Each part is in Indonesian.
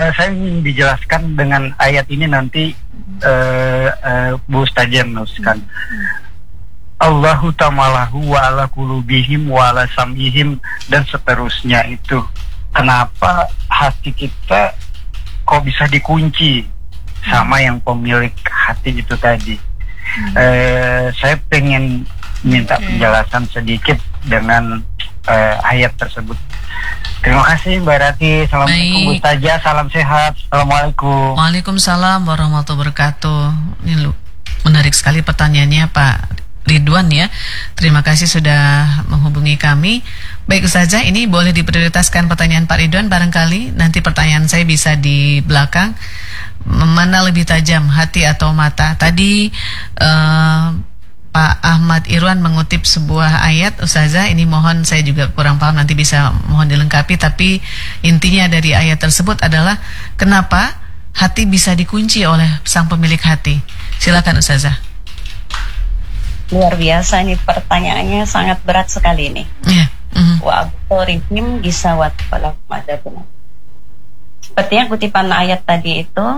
saya ingin dijelaskan dengan ayat ini nanti Bu Ustazah menuliskan. Allahu ta'amalahu wa ala qulubihim wa ala sam'ihim dan seterusnya itu. Kenapa hati kita kok bisa dikunci sama yang pemilik hati itu tadi? Saya pengen minta penjelasan sedikit dengan ayat tersebut. Terima kasih Mbak Rati. Assalamualaikum Bu Ustazah. Salam sehat. Assalamualaikum. Waalaikumsalam warahmatullahi wabarakatuh. Ini menarik sekali pertanyaannya Pak Ridwan ya. Terima kasih sudah menghubungi kami. Baik Ustazah, ini boleh diprioritaskan pertanyaan Pak Ridwan, barangkali nanti pertanyaan saya bisa di belakang. Mana lebih tajam, hati atau mata? Tadi Pak Ahmad Irwan mengutip sebuah ayat, Ustazah, ini mohon saya juga kurang paham, nanti bisa mohon dilengkapi, tapi intinya dari ayat tersebut adalah kenapa hati bisa dikunci oleh sang pemilik hati. Silakan Ustazah. Luar biasa, ini pertanyaannya sangat berat sekali nih. Wa abtorihim gisawat falak madabuna. Sepertinya kutipan ayat tadi itu,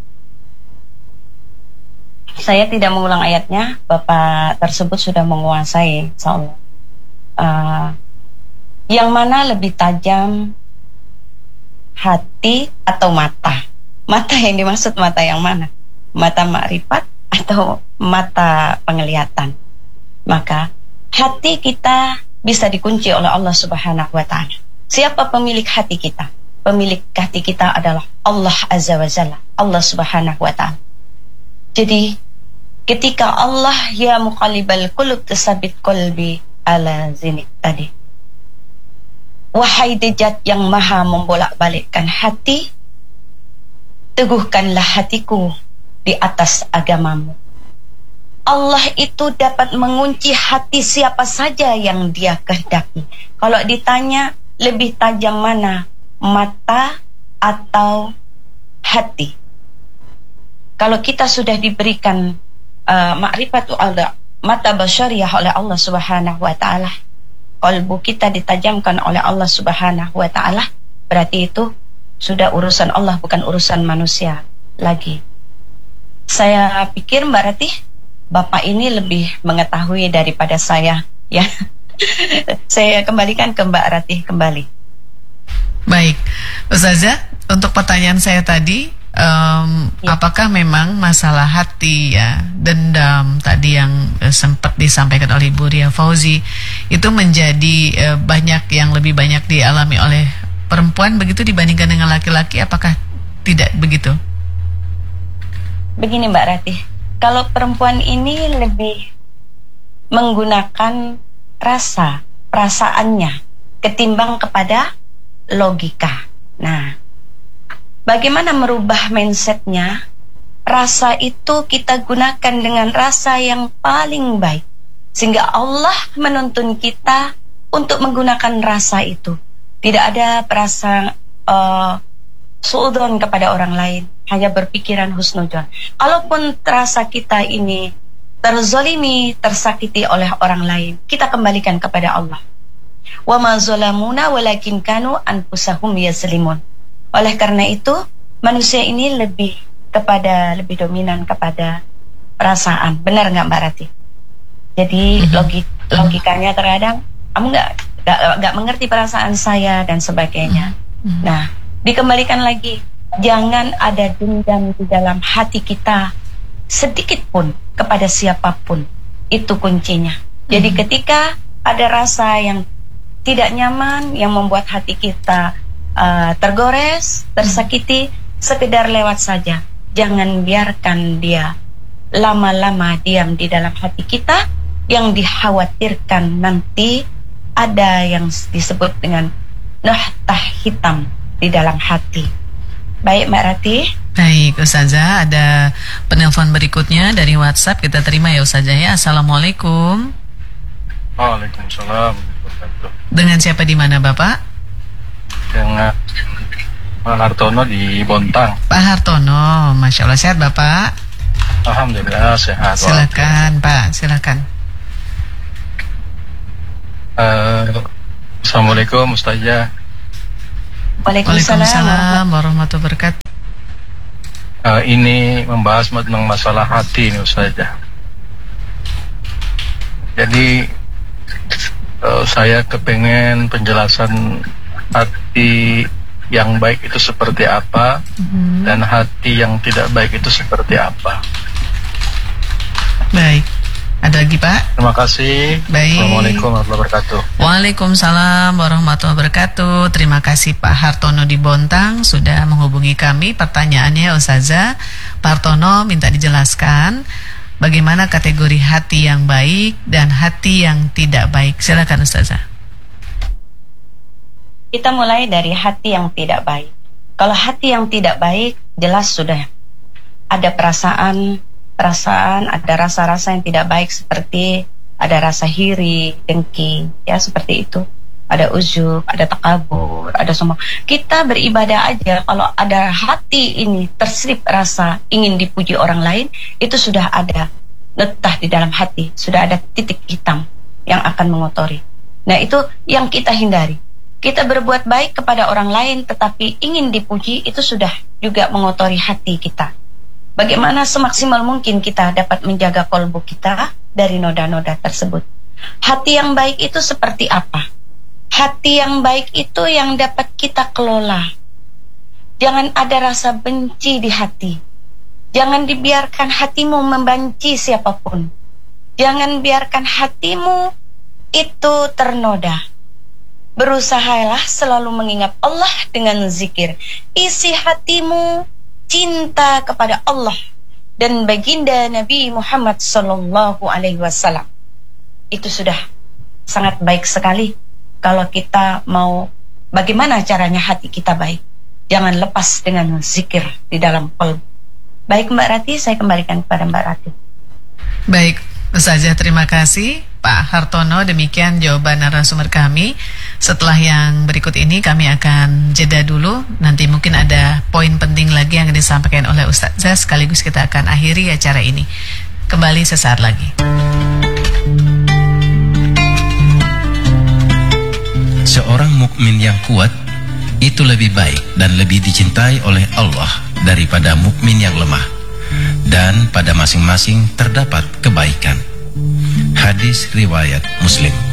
saya tidak mengulang ayatnya, Bapak tersebut sudah menguasai insyaallah. Yang mana lebih tajam, hati atau mata? Mata yang dimaksud mata yang mana? Mata makrifat atau mata penglihatan? Maka hati kita bisa dikunci oleh Allah Subhanahu wa ta'ala. Siapa pemilik hati kita? Pemilik hati kita adalah Allah Azza wa Jalla, Allah Subhanahu wa ta'ala. Jadi ketika Allah ya muqallibal qulub tsabbit qalbi ala zinik tadi, wahai Zat yang maha membolak-balikkan hati, teguhkanlah hatiku di atas agamamu. Allah itu dapat mengunci hati siapa saja yang Dia kehendaki. Kalau ditanya lebih tajam mana, mata atau hati? Kalau kita sudah diberikan makrifatu Allah, mata basyariyah oleh Allah Subhanahu wa ta'ala, qalbu kita ditajamkan oleh Allah Subhanahu wa ta'ala, berarti itu sudah urusan Allah, bukan urusan manusia lagi. Saya pikir Mbak Rati, Bapak ini lebih mengetahui daripada saya ya. Saya kembalikan ke Mbak Rati kembali. Baik Ustazah, untuk pertanyaan saya tadi, apakah memang masalah hati ya, dendam tadi yang sempat disampaikan oleh Ibu Ria Fauzi itu menjadi banyak, yang lebih banyak dialami oleh perempuan begitu dibandingkan dengan laki-laki, apakah tidak begitu? Begini Mbak Rati, kalau perempuan ini lebih menggunakan perasaannya ketimbang kepada logika. Nah, bagaimana merubah mindsetnya? Rasa itu kita gunakan dengan rasa yang paling baik, sehingga Allah menuntun kita untuk menggunakan rasa itu. Tidak ada perasaan suudzon kepada orang lain, hanya berpikiran husnudzon. Kalaupun rasa kita ini terzalimi, tersakiti oleh orang lain, kita kembalikan kepada Allah. Wa ma zalamuna walakin kanu anfusahum yazlimun. Oleh karena itu, manusia ini lebih dominan kepada perasaan. Benar nggak Mbak Rati? Jadi logikanya terkadang kamu nggak mengerti perasaan saya dan sebagainya. Nah, dikembalikan lagi, jangan ada dendam di dalam hati kita sedikit pun kepada siapapun. Itu kuncinya. Jadi ketika ada rasa yang tidak nyaman, yang membuat hati kita tergores, tersakiti, sekedar lewat saja. Jangan biarkan dia lama-lama diam di dalam hati kita, yang dikhawatirkan nanti ada yang disebut dengan nohtah hitam di dalam hati. Baik Mbak Rati. Baik Ustazah, ada penelpon berikutnya dari WhatsApp, kita terima ya Ustazah ya. Assalamualaikum. Waalaikumsalam. Dengan siapa di mana Bapak? Dengan Pak Hartono di Bontang. Pak Hartono, Masya Allah, sehat Bapak? Alhamdulillah sehat. Silakan Pak, silakan. Assalamualaikum Ustazah. Waalaikumsalam warahmatullahi wabarakatuh. ini membahas tentang masalah hati ini Ustazah. Jadi saya kepengen penjelasan hati yang baik itu seperti apa dan hati yang tidak baik itu seperti apa. Baik. Ada lagi Pak? Terima kasih. Baik. Assalamualaikum warahmatullahi wabarakatuh. Waalaikumsalam warahmatullahi wabarakatuh. Terima kasih Pak Hartono di Bontang sudah menghubungi kami. Pertanyaannya Ustazah, Pak Hartono minta dijelaskan bagaimana kategori hati yang baik dan hati yang tidak baik. Silakan Ustazah. Kita mulai dari hati yang tidak baik. Kalau hati yang tidak baik, jelas sudah ada perasaan, ada rasa-rasa yang tidak baik, seperti ada rasa iri, dengki, ya seperti itu. Ada ujub, ada takabur, ada semua. Kita beribadah aja, kalau ada hati ini terselip rasa ingin dipuji orang lain, itu sudah ada letah di dalam hati, sudah ada titik hitam yang akan mengotori. Nah itu yang kita hindari. Kita berbuat baik kepada orang lain tetapi ingin dipuji, itu sudah juga mengotori hati kita. Bagaimana semaksimal mungkin kita dapat menjaga kolbu kita dari noda-noda tersebut. Hati yang baik itu seperti apa? Hati yang baik itu yang dapat kita kelola. Jangan ada rasa benci di hati. Jangan dibiarkan hatimu membenci siapapun. Jangan biarkan hatimu itu ternoda. Berusahalah selalu mengingat Allah dengan zikir. Isi hatimu cinta kepada Allah dan baginda Nabi Muhammad sallallahu alaihi wasallam. Itu sudah sangat baik sekali. Kalau kita mau bagaimana caranya hati kita baik, jangan lepas dengan zikir di dalam qalb. Baik Mbak Rati, saya kembalikan kepada Mbak Rati. Baik Ustazah, terima kasih Pak Hartono. Demikian jawaban narasumber kami. Setelah yang berikut ini kami akan jeda dulu. Nanti mungkin ada poin penting lagi yang disampaikan oleh Ustazah. Sekaligus kita akan akhiri acara ini. Kembali sesaat lagi. Seorang mukmin yang kuat itu lebih baik dan lebih dicintai oleh Allah daripada mukmin yang lemah. Dan pada masing-masing terdapat kebaikan. Hadis riwayat Muslim.